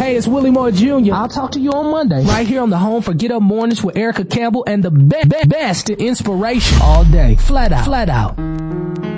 Hey, it's Willie Moore Jr. I'll talk to you on Monday. Right here on the home for Get Up Mornings with Erica Campbell and the best in inspiration all day. Flat out.